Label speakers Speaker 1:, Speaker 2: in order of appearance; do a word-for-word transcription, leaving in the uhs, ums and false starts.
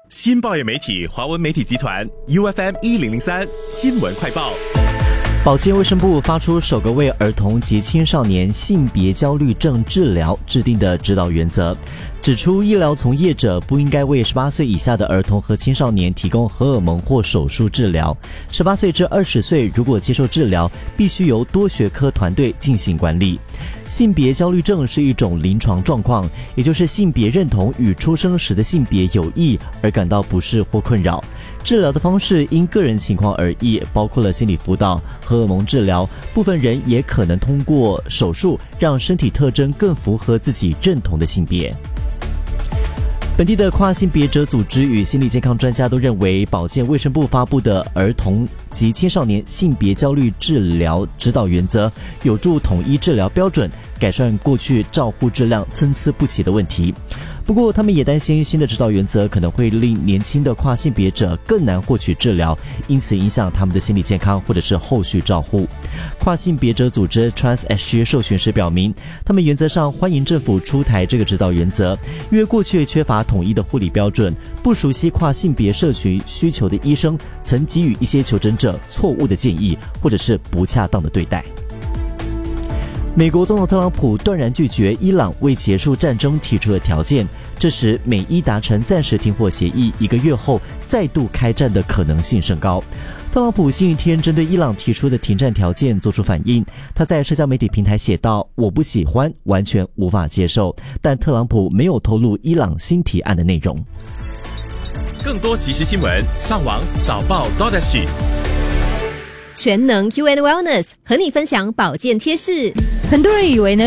Speaker 1: 新报业媒体华文媒体集团 U F M 一零零三新闻快报。
Speaker 2: 保健卫生部发出首个为儿童及青少年性别焦虑症治疗制定的指导原则，指出医疗从业者不应该为十八岁以下的儿童和青少年提供荷尔蒙或手术治疗。十八岁至二十岁如果接受治疗，必须由多学科团队进行管理。性别焦虑症是一种临床状况，也就是性别认同与出生时的性别有异而感到不适或困扰。治疗的方式因个人情况而异，包括了心理辅导、荷尔蒙治疗，部分人也可能通过手术让身体特征更符合自己认同的性别。本地的跨性别者组织与心理健康专家都认为，保健卫生部发布的儿童及青少年性别焦虑治疗指导原则有助统一治疗标准，改善过去照护质量参差不齐的问题。不过他们也担心新的指导原则可能会令年轻的跨性别者更难获取治疗，因此影响他们的心理健康或者是后续照护。跨性别者组织 Trans S G 受询时表明，他们原则上欢迎政府出台这个指导原则，因为过去缺乏统一的护理标准，不熟悉跨性别社群需求的医生曾给予一些求诊者错误的建议，或者是不恰当的对待。美国总统特朗普断然拒绝伊朗为结束战争提出的条件，这时美伊达成暂时停火协议，一个月后再度开战的可能性甚高。特朗普星期天针对伊朗提出的停战条件做出反应，他在社交媒体平台写道：我不喜欢，完全无法接受，但特朗普没有透露伊朗新提案的内容。
Speaker 1: 更多即时新闻，上网早报 .sg。
Speaker 3: 全能 U N Wellness 和你分享保健贴士。
Speaker 4: 很多人以为呢